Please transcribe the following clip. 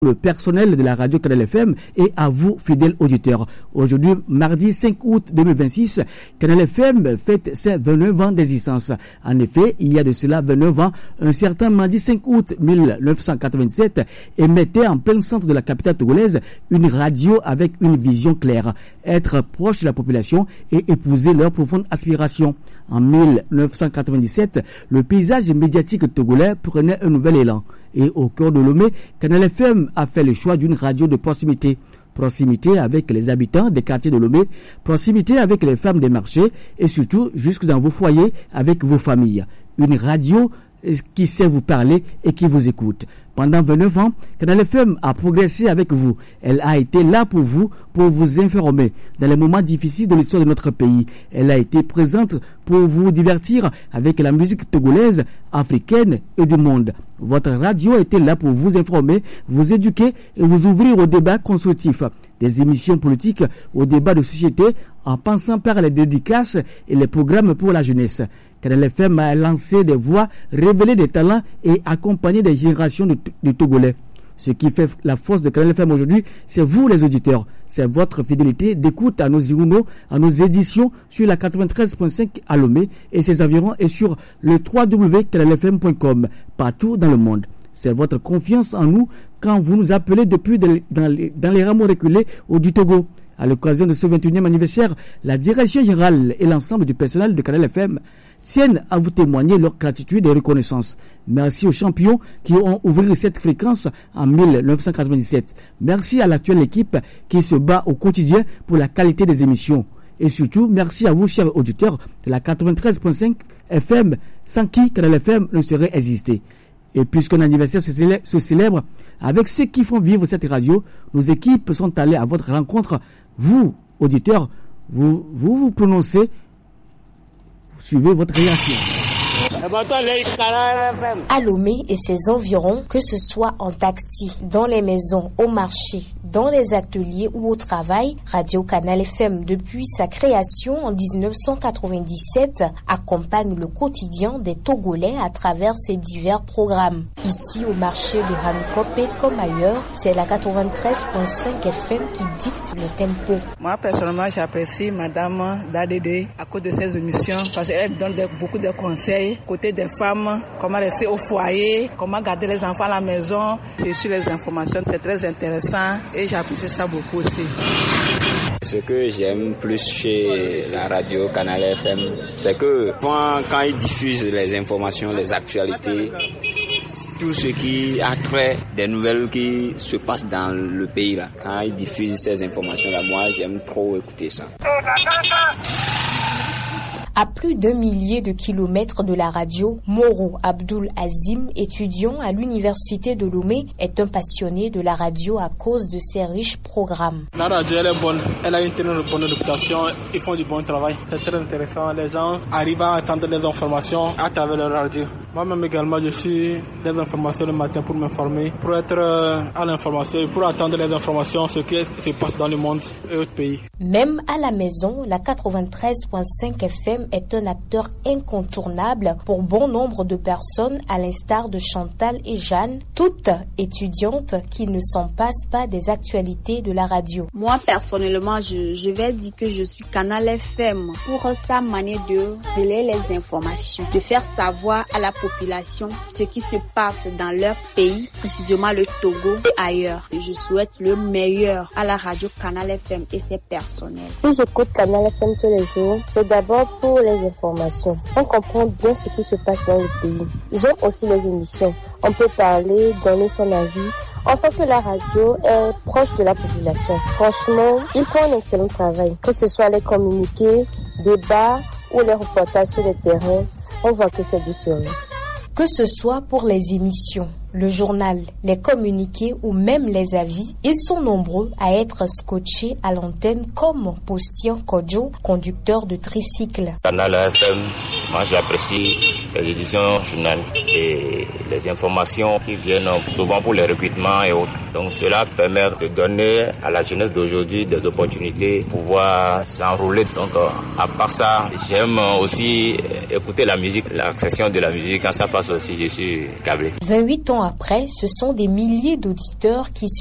le personnel de la radio Canal FM et à vous, fidèles auditeurs. Aujourd'hui, mardi 5 août 2026, Canal FM fête ses 29 ans d'existence. En effet, il y a de cela 29 ans, un certain mardi 5 août 1987 émettait en plein centre de la capitale togolaise une radio avec une vision claire, être proche de la population et épouser leurs profondes aspirations. En 1997, le paysage médiatique togolais prenait un nouvel élan. Et au cœur de Lomé, Canal FM a fait le choix d'une radio de proximité. Proximité avec les habitants des quartiers de Lomé, proximité avec les femmes des marchés et surtout jusque dans vos foyers avec vos familles. Une radio qui sait vous parler et qui vous écoute. Pendant 29 ans, Canal FM a progressé avec vous. Elle a été là pour vous informer dans les moments difficiles de l'histoire de notre pays. Elle a été présente pour vous divertir avec la musique togolaise, africaine et du monde. Votre radio était là pour vous informer, vous éduquer et vous ouvrir au débat constructif. Des émissions politiques au débat de société en passant par les dédicaces et les programmes pour la jeunesse. Canal FM a lancé des voix, révélé des talents et accompagné des générations de Togolais. Ce qui fait la force de Canal FM aujourd'hui, c'est vous les auditeurs. C'est votre fidélité d'écoute à nos journaux, à nos éditions sur la 93.5 à Lomé et ses environs et sur le www.canalfm.com partout dans le monde. C'est votre confiance en nous quand vous nous appelez depuis dans les rameaux reculés du Togo. À l'occasion de ce 21e anniversaire, la direction générale et l'ensemble du personnel de Canal FM tiennent à vous témoigner leur gratitude et reconnaissance. Merci aux champions qui ont ouvert cette fréquence en 1997. Merci à l'actuelle équipe qui se bat au quotidien pour la qualité des émissions. Et surtout, merci à vous, chers auditeurs de la 93.5 FM, sans qui Canal FM ne serait existé. Et puisqu'un anniversaire se célèbre avec ceux qui font vivre cette radio, nos équipes sont allées à votre rencontre. Vous, auditeurs, vous prononcez, suivez votre réaction. À Lomé et ses environs, que ce soit en taxi, dans les maisons, au marché, dans les ateliers ou au travail, Radio Canal FM, depuis sa création en 1997, accompagne le quotidien des Togolais à travers ses divers programmes. Ici, au marché de Hankope comme ailleurs, c'est la 93.5 FM qui dicte le tempo. Moi, personnellement, j'apprécie Madame Dadede à cause de ses émissions parce qu'elle donne beaucoup de conseils côté des femmes, comment rester au foyer, comment garder les enfants à la maison. Et sur les informations, c'est très intéressant et j'apprécie ça beaucoup aussi. Ce que j'aime plus chez la radio Canal FM, c'est que quand ils diffusent les informations, les actualités, tout ce qui a trait des nouvelles qui se passent dans le pays là, quand ils diffusent ces informations là, moi j'aime trop écouter ça. À plus d'1 millier de kilomètres de la radio, Moro Abdul Azim, étudiant à l'université de Lomé, est un passionné de la radio à cause de ses riches programmes. La radio elle est bonne, elle a une très bonne réputation, ils font du bon travail. C'est très intéressant, les gens arrivent à entendre les informations à travers la radio. Moi-même également, je suis les informations le matin pour m'informer, pour être à l'information et pour attendre les informations, ce qui se passe dans le monde et autres pays. Même à la maison, la 93.5 FM est un acteur incontournable pour bon nombre de personnes, à l'instar de Chantal et Jeanne, toutes étudiantes qui ne s'en passent pas des actualités de la radio. Moi, personnellement, je vais dire que je suis Canal FM pour sa manière de relayer les informations, de faire savoir à la population ce qui se passe dans leur pays, précisément le Togo et ailleurs. Je souhaite le meilleur à la radio Canal FM et ses personnels. Si j'écoute Canal FM tous les jours, c'est d'abord pour les informations. On comprend bien ce qui se passe dans le pays. J'aime aussi les émissions. On peut parler, donner son avis. On sent que la radio est proche de la population. Franchement, ils font un excellent travail. Que ce soit les communiqués, débats ou les reportages sur le terrain, on voit que c'est du sérieux. Que ce soit pour les émissions, le journal, les communiqués ou même les avis, ils sont nombreux à être scotchés à l'antenne comme Possian Kodjo, conducteur de tricycle. Canal FM, moi j'apprécie les éditions journalistes et les informations qui viennent souvent pour les recrutements et autres. Donc cela permet de donner à la jeunesse d'aujourd'hui des opportunités pour pouvoir s'enrôler. Donc à part ça, j'aime aussi écouter la musique, la session de la musique. Quand ça passe aussi, je suis câblé. 28 ans après, ce sont des milliers d'auditeurs qui